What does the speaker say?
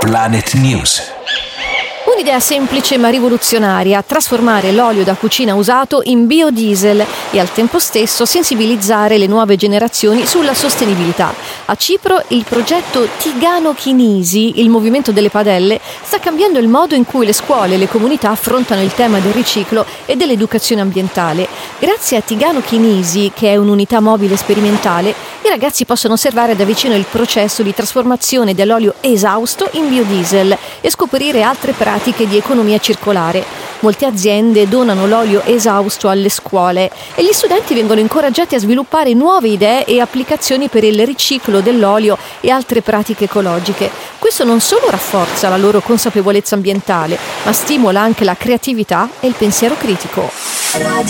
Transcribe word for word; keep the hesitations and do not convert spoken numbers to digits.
Planet News. Un'idea semplice ma rivoluzionaria: trasformare l'olio da cucina usato in biodiesel e al tempo stesso sensibilizzare le nuove generazioni sulla sostenibilità. A Cipro il progetto Tigano Chinisi, il movimento delle padelle, sta cambiando il modo in cui le scuole e le comunità affrontano il tema del riciclo e dell'educazione ambientale. Grazie a Tigano Chinisi, che è un'unità mobile sperimentale, i ragazzi possono osservare da vicino il processo di trasformazione dell'olio esausto in biodiesel e scoprire altre pratiche di economia circolare. Molte aziende donano l'olio esausto alle scuole e gli studenti vengono incoraggiati a sviluppare nuove idee e applicazioni per il riciclo dell'olio e altre pratiche ecologiche. Questo non solo rafforza la loro consapevolezza ambientale, ma stimola anche la creatività e il pensiero critico.